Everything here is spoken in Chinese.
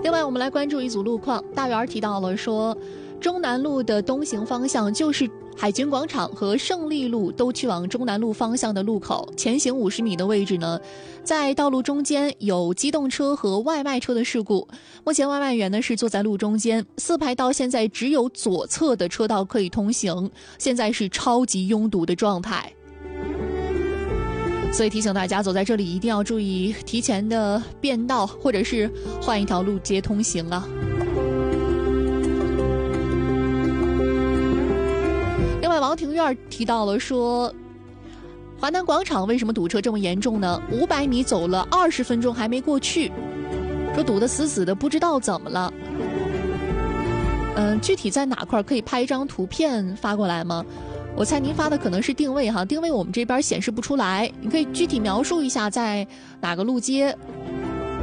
另外我们来关注一组路况，大元提到了说中南路的东行方向就是海军广场和胜利路都去往中南路方向的路口，前行50米的位置呢，在道路中间有机动车和外卖车的事故。目前外卖员呢是坐在路中间，4排道现在只有左侧的车道可以通行，现在是超级拥堵的状态。所以提醒大家，走在这里一定要注意提前的变道，或者是换一条路接通行啊。另外王庭院提到了说，华南广场为什么堵车这么严重呢？500米走了20分钟还没过去，说堵得死死的，不知道怎么了。具体在哪块可以拍一张图片发过来吗？我猜您发的可能是定位哈，定位我们这边显示不出来，你可以具体描述一下在哪个路街